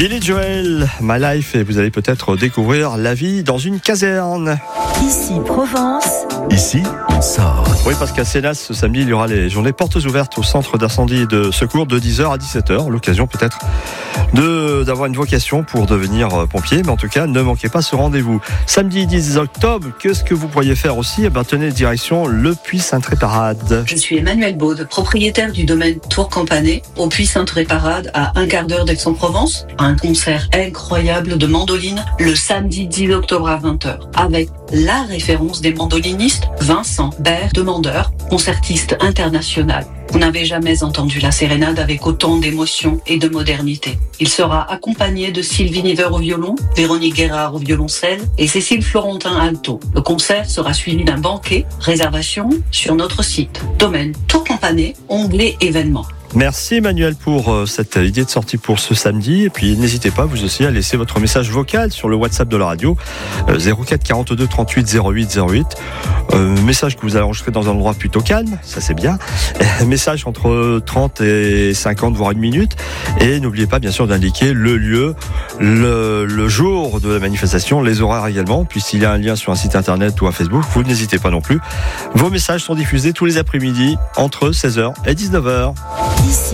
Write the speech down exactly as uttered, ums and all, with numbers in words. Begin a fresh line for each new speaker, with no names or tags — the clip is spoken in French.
Billy Joel, My Life, et vous allez peut-être découvrir la vie dans une caserne.
Ici Provence.
Ici, on sort.
Oui, parce qu'à Sénas, ce samedi, il y aura les journées portes ouvertes au centre d'incendie et de secours de dix heures à dix-sept heures. L'occasion peut-être de, d'avoir une vocation pour devenir pompier, mais en tout cas, ne manquez pas ce rendez-vous. Samedi dix octobre, qu'est-ce que vous pourriez faire aussi ? Eh ben, tenez direction le Puy Sainte-Réparade.
Je suis Emmanuel Baude, propriétaire du domaine Tour Campanet, au Puy Sainte-Réparade, à un quart d'heure d'Aix-en-Provence. Un concert incroyable de mandoline le samedi dix octobre à vingt heures, avec la référence des mandolinistes, Vincent Bert, demandeur, concertiste international. Vous n'avez jamais entendu la sérénade avec autant d'émotion et de modernité. Il sera accompagné de Sylvie Niver au violon, Véronique Guérard au violoncelle et Cécile Florentin alto. Le concert sera suivi d'un banquet. Réservation sur notre site. Domaine Tour Campanet, onglet événements.
Merci Emmanuel pour euh, cette idée de sortie pour ce samedi. Et puis n'hésitez pas vous aussi à laisser votre message vocal sur le WhatsApp de la radio euh, zéro quatre quarante-deux trente-huit zéro huit zéro huit. Euh, message que vous allez enregistrer dans un endroit plutôt calme, ça c'est bien. Euh, message entre trente et cinquante voire une minute. Et n'oubliez pas bien sûr d'indiquer le lieu, le, le jour de la manifestation, les horaires également. Puis s'il y a un lien sur un site internet ou un Facebook, vous n'hésitez pas non plus. Vos messages sont diffusés tous les après-midi entre seize heures et dix-neuf heures.
Ici